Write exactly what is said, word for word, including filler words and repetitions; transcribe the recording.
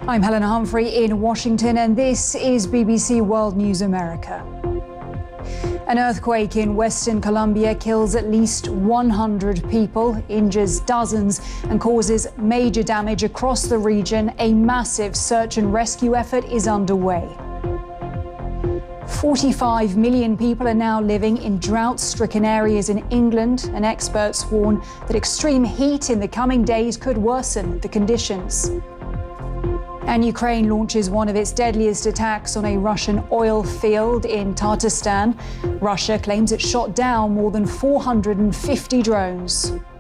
I'm Helena Humphrey in Washington, and this is B B C World News America. An earthquake in Western Colombia kills at least one hundred people, injures dozens, and causes major damage across the region. A massive search and rescue effort is underway. forty-five million people are now living in drought-stricken areas in England, and experts warn that extreme heat in the coming days could worsen the conditions. And Ukraine launches one of its deadliest attacks on a Russian oil field in Tatarstan. Russia claims it shot down more than four hundred fifty drones.